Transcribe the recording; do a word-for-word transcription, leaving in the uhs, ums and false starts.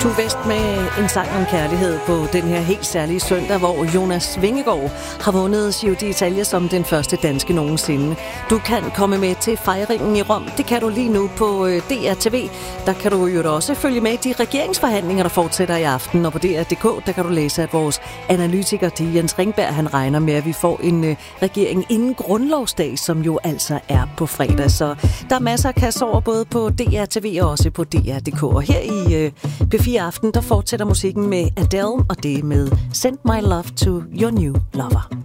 Tue West med en sang om kærlighed på den her helt særlige søndag, hvor Jonas Vingegaard har vundet Giro d'Italia som den første danske nogensinde. Du kan komme med til fejringen i Rom. Det kan du lige nu på D R T V. Der kan du jo også følge med i de regeringsforhandlinger, der fortsætter i aften. Og på D R punktum D K, der kan du læse, at vores analytiker, de Jens Ringberg, han regner med, at vi får en regering inden grundlovsdag, som jo altså er på fredag. Så der er masser af kasser over både på D R T V og også på D R punktum D K. Og her i P fire Aften, der fortsætter musikken med Adele, og det med Send My Love to Your New Lover.